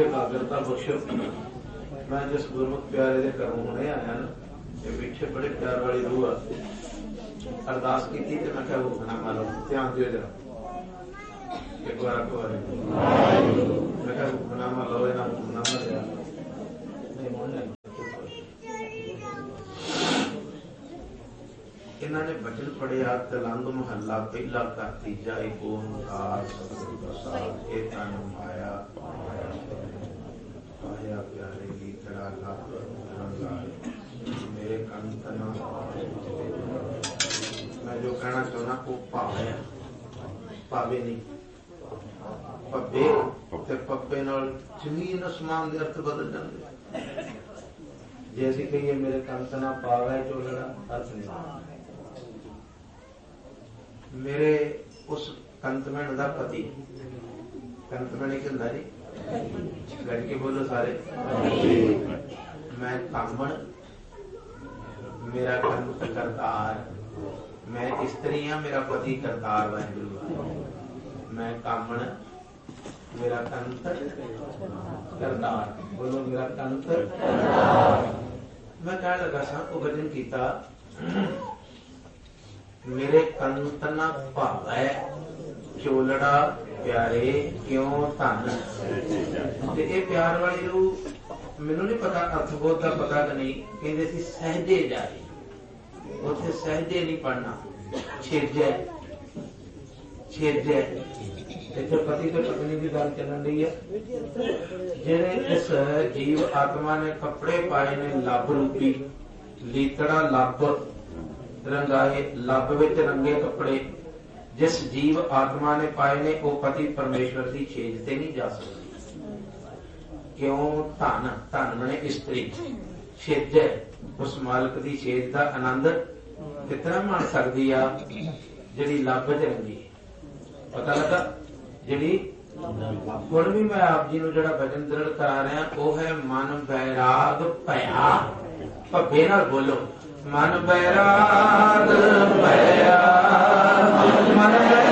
एकाग्रता बख्शो। मैं जिस गुरमुख प्यारे के घरों हुणे आया ना, ये पीछे बड़े प्यार वाली रूह आ। अरदास की थी तो मैं क्या हुक्मनामा लो, ध्यान दियो जरा एक बार आपको मैं क्या हुक्मनामा लो, ना हुक्मनामा लिया नहीं मोहन। इन्होंने बचन पढ़िया तलंग महला पहला का तीजा एक ओंकार सतगुरु प्रसाद ए तन माया आया प्यारे की तरह लाभ मेरे कंतना। मैं जो कहना चाहना वो भावे भावे नहीं पब्बे ते पब्बे नाल जमीन आसमान दे अर्थ बदल जाते। जैसे कहिए मेरे कंतना पावे जो लड़ा अर्थ नहीं। मेरे उस कंतमैन का पति कंतमैन एक होंदा जी गज के बोलो सारे। मैं कामण मेरा कंत करतार। मैं स्त्री हाँ मेरा पति करतार वाहिगुरू। मैं कामण मेरा कंत करतार। बोलो मेरा कंत। मैं कह लगा सा वो भजन किया मेरे कंतना भावै चोलड़ा प्यारे क्यों धन। ये प्यार वाली रूह मैनू नहीं पता अर्थबोध का पता कि नहीं। कहते सी सहजे जाए उसे सहजे नहीं पढ़ना छेजै छेजै। इतने पति तो पत्नी की गल चलन रही है। जेड़े इस जीव आत्मा ने कपड़े पाए ने लब रूपी लीतड़ा लब रंगाए लब विच रंगे कपड़े जिस जीव आत्मा ने पाए ने वो पति परमेश्वर की छेज ते नहीं जा सकती। क्यों धन धन मने स्त्री छेज उस मालिक की छेज का आनंद कितना मान सकती आ जिहड़ी लब च रंगी। पता लगा जिहड़ी हुण भी मैं आप जी नूं जिहड़ा वचन दृढ़ करा रहा वो है मन बैराग भया। भब्बे नाल बोलो मन बैराग भया मन